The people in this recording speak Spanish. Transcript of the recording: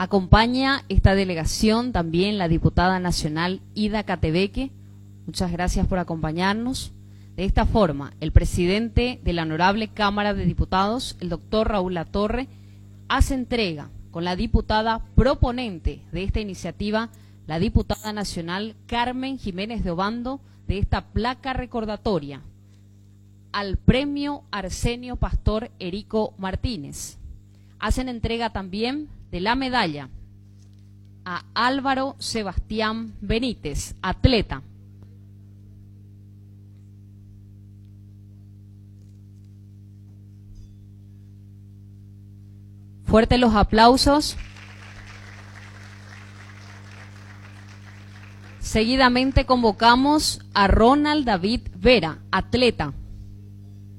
Acompaña esta delegación también la diputada nacional Ida Catebeque. Muchas gracias por acompañarnos. De esta forma, el presidente de la Honorable Cámara de Diputados, el doctor Raúl Latorre, hace entrega con la diputada proponente de esta iniciativa, la diputada nacional Carmen Jiménez de Obando, de esta placa recordatoria al premio Arsenio Pastor Erico Martínez. Hacen entrega también de la medalla a Álvaro Sebastián Benítez, atleta. Fuertes los aplausos. Seguidamente convocamos a Ronald David Vera, atleta.